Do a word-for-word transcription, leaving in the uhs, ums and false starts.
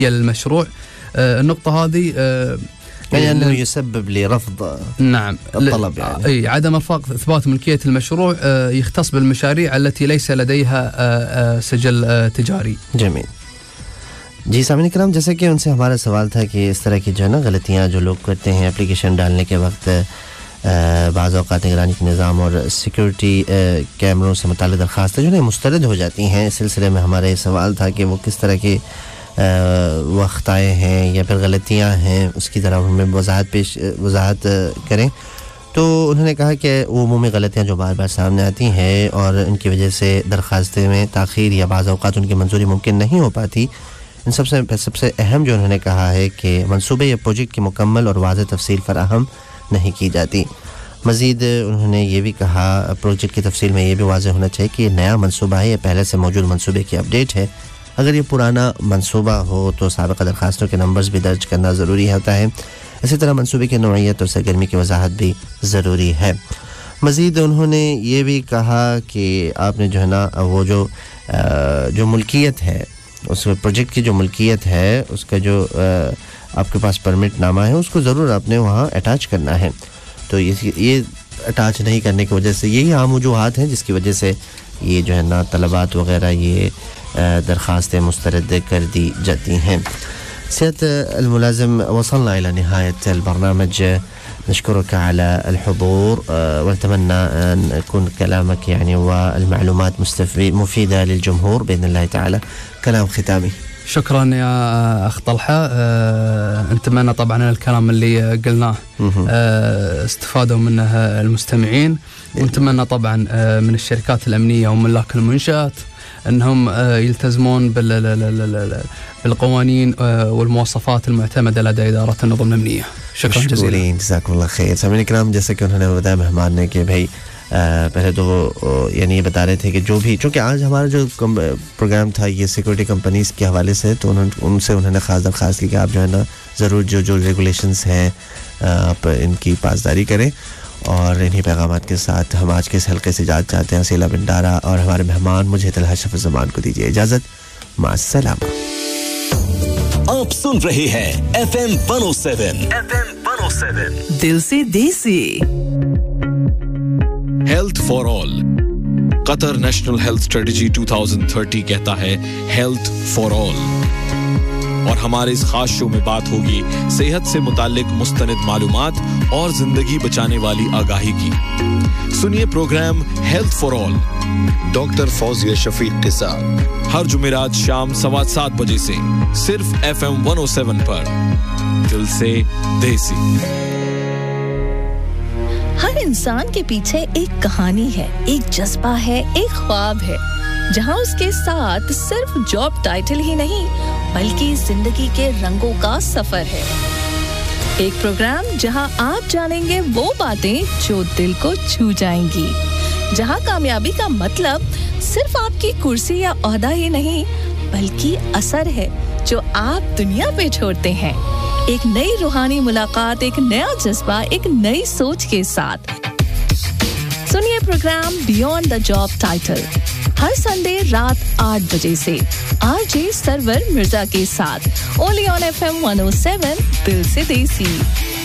المشروع. النقطة هذه يعني أنه يسبب لرفض نعم الطلب يعني. أي عدم إرفاق إثبات ملكية المشروع يختص بالمشاريع التي ليس لديها سجل تجاري. جميل जी सामने करम जैसे कि उनसे हमारा सवाल था कि इस तरह की जो है ना गलतियां जो लोग करते हैं एप्लीकेशन डालने के वक्त बाज़ औक़ात निगरानी के निज़ाम और सिक्योरिटी कैमरों से मुताल्लिक़ दरख़्वास्तें जो है मुस्तरद हो जाती हैं। इस सिलसिले में हमारा ये सवाल था कि वो किस तरह की वक़्ताएँ हैं या फिर गलतियां हैं उसकी ज़रा हमें वज़ाहत पेश वज़ाहत करें। तो उन्होंने कहा कि उमूमी गलतियां जो बार बार सामने आती हैं और इनकी वजह से दरख़्वास्तें में ताख़ीर या बाज़ औक़ात उनकी मंजूरी मुमकिन नहीं हो पाती। इन सबसे सबसे अहम जो उन्होंने कहा है कि मंसूबे या प्रोजेक्ट की मुकम्मल और वाज़ेह तफसील फ़राहम नहीं की जाती। मज़ीद उन्होंने ये भी कहा प्रोजेक्ट की तफसील में ये भी वाज़ेह होना चाहिए कि नया मंसूबा है या पहले से मौजूद मंसूबे की अपडेट है। अगर ये पुराना मंसूबा हो तो साबिक़ा दरख़्वास्तों के नंबर्स भी दर्ज करना ज़रूरी होता है। इसी तरह मंसूबे की नौइयत और सरगर्मी की वजाहत भी ज़रूरी है। मज़ीद उन्होंने ये भी कहा कि आपने जो है ना वो जो जो मुल्कियत है उस प्रोजेक्ट की जो मुल्कियत है उसका जो आपके पास परमिट नामा है उसको ज़रूर आपने वहाँ अटैच करना है। तो ये ये अटैच नहीं करने की वजह से यही आम वजूहात हैं जिसकी वजह से ये जो है ना तलबात वग़ैरह ये दरख्वास्तें मुस्तरद कर दी जाती हैं। سيادة الملازم وصلنا إلى نهاية البرنامج نشكرك على الحضور ونتمنى أن يكون كلامك يعني والمعلومات مفيدة للجمهور بإذن الله تعالى. كلام ختامي. شكرا يا أخ طلحة. نتمنى طبعا الكلام اللي قلناه استفادوا منه المستمعين ونتمنى طبعا من الشركات الأمنية وملاك المنشآت أنهم يلتزمون بالقوانين والمواصفات المعتمدة لدى إدارة النظم الأمنية. شكرا جزيلا. جزاكم الله خير. سامعين الكرام जैसे कि उन्होंने बताया मेहमान ने कि भाई पहले तो यानी ये बता रहे थे कि जो भी चूँकि आज हमारा जो प्रोग्राम था ये सिक्योरिटी कंपनीज़ के हवाले से तो उन्होंने उनसे उन्होंने ख़ास दरख्वास्त की कि आप जो है ना ज़रूर जो जो रेगुलेशंस हैं आप इनकी पासदारी करें। और इन्हीं पैगामात के साथ हम आज के इस हल्के से इजाज़त चाहते हैं। असीला बिंडारा और हमारे मेहमान मुझे तलहा शफ़ ज़मान को दीजिए इजाज़त। मास्सलामा। आप सुन रहे हैं F M one O seven F M one O seven दिल से देसी। Health for all Qatar national health strategy twenty thirty कहता है हेल्थ फॉर ऑल। और हमारे इस खास शो में बात होगी सेहत से मुताल्लिक मुस्तनिद मालूमात और जिंदगी बचाने वाली आगाही की। सुनिए programme health for all doctor Fauzia Shafiq के साथ हर जुमेरात शाम सवा सात बजे से सिर्फ F M one O seven पर। दिल से देसी। हर इंसान के पीछे एक कहानी है, एक जज्बा है, एक ख्वाब है जहां उसके साथ सिर्फ जॉब टाइटल ही नहीं बल्कि जिंदगी के रंगों का सफर है। एक प्रोग्राम जहां आप जानेंगे वो बातें जो दिल को छू जाएंगी, जहां कामयाबी का मतलब सिर्फ आपकी कुर्सी या ओहदा ही नहीं बल्कि असर है जो आप दुनिया पे छोड़ते हैं। एक नई रूहानी मुलाकात, एक नया जज्बा, एक नई सोच के साथ सुनिए programme beyond the job title her Sunday रात आठ बजे से आरजे सरवर मिर्जा के साथ only on F M one O seven दिल से देसी।